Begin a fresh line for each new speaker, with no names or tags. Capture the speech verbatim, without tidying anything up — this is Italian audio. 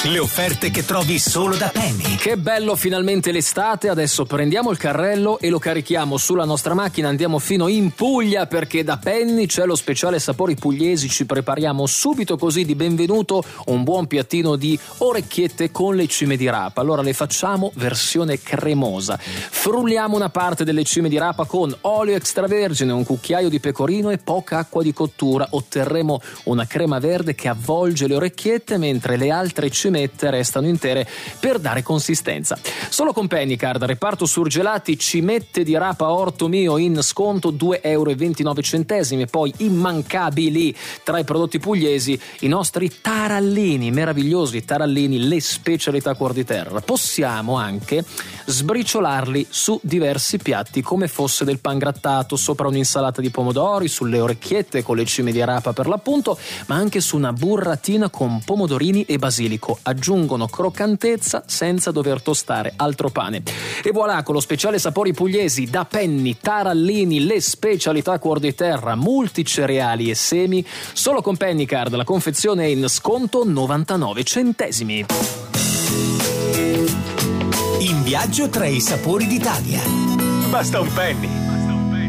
Le offerte che trovi solo da Penny.
Che bello, finalmente l'estate. Adesso prendiamo il carrello e lo carichiamo sulla nostra macchina, andiamo fino in Puglia, perché da Penny c'è lo speciale sapori pugliesi. Ci prepariamo subito così di benvenuto un buon piattino di orecchiette con le cime di rapa. Allora le facciamo versione cremosa. Frulliamo una parte delle cime di rapa con olio extravergine, un cucchiaio di pecorino e poca acqua di cottura. Otterremo una crema verde che avvolge le orecchiette, mentre le altre cimette restano intere per dare consistenza. Solo con Pennycard, reparto surgelati, cimette di rapa Orto Mio in sconto due euro e ventinove centesimi. Poi immancabili tra i prodotti pugliesi i nostri tarallini, meravigliosi tarallini, le specialità cuor di terra. Possiamo anche sbriciolarli su diversi piatti come fosse del pangrattato, sopra un'insalata di pomodori, sulle orecchiette con le cime di rapa per l'appunto, ma anche su una burratina con pomodorini e basilico. Aggiungono croccantezza senza dover tostare altro pane. E voilà, con lo speciale sapori pugliesi da Penny, tarallini, le specialità cuor di terra, multicereali e semi. Solo con Pennycard la confezione è in sconto novantanove centesimi.
In viaggio tra i sapori d'Italia.
Basta un penny.